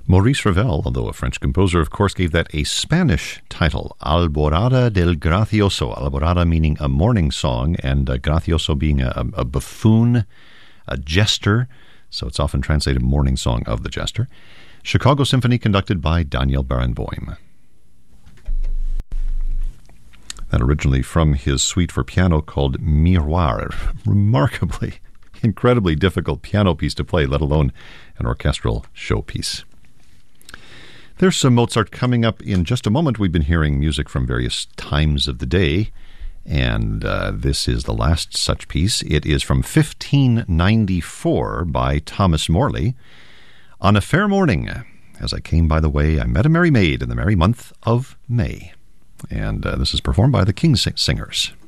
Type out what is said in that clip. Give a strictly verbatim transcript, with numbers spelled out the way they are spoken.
Maurice Ravel, although a French composer, of course, gave that a Spanish title, Alborada del Gracioso. Alborada meaning a morning song, and uh, gracioso being a, a buffoon, a jester. So it's often translated Morning Song of the Jester. Chicago Symphony conducted by Daniel Barenboim. That originally from his suite for piano called Miroir. Remarkably, incredibly difficult piano piece to play, let alone an orchestral showpiece. There's some Mozart coming up in just a moment. We've been hearing music from various times of the day, and uh, this is the last such piece. It is from fifteen ninety-four by Thomas Morley. On a fair morning, as I came by the way, I met a merry maid in the merry month of May. And uh, this is performed by the King's Singers.